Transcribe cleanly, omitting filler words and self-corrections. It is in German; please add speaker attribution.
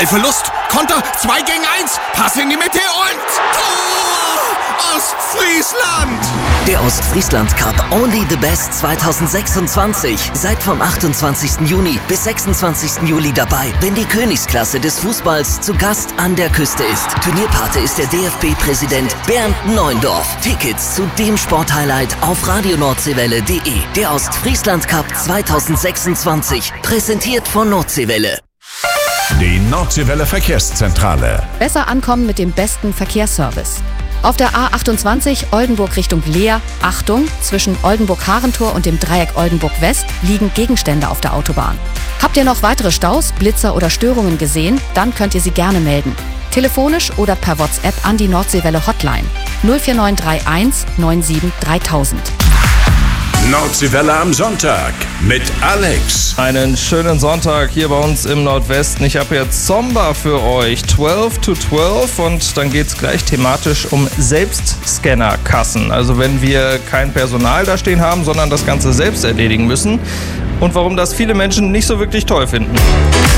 Speaker 1: Ballverlust, Konter, 2 gegen 1, Pass in die Mitte und Tor! Ostfriesland!
Speaker 2: Der Ostfriesland Cup Only the Best 2026. Seid vom 28. Juni bis 26. Juli dabei, wenn die Königsklasse des Fußballs zu Gast an der Küste ist. Turnierpate ist der DFB-Präsident Bernd Neuendorf. Tickets zu dem Sporthighlight auf radionordsee-welle.de. Der Ostfriesland Cup 2026. Präsentiert von Nordseewelle.
Speaker 3: Die Nordseewelle Verkehrszentrale.
Speaker 4: Besser ankommen mit dem besten Verkehrsservice. Auf der A28 Oldenburg Richtung Leer, Achtung, zwischen Oldenburg-Harentor und dem Dreieck Oldenburg-West liegen Gegenstände auf der Autobahn. Habt ihr noch weitere Staus, Blitzer oder Störungen gesehen? Dann könnt ihr sie gerne melden. Telefonisch oder per WhatsApp an die Nordseewelle Hotline 04931 97 3000.
Speaker 3: Nordseewelle am Sonntag mit Alex.
Speaker 5: Einen schönen Sonntag hier bei uns im Nordwesten. Ich habe jetzt Zomba für euch, 12 to 12, und dann geht es gleich thematisch um Selbstscannerkassen. Also wenn wir kein Personal da stehen haben, sondern das Ganze selbst erledigen müssen und warum das viele Menschen nicht so wirklich toll finden.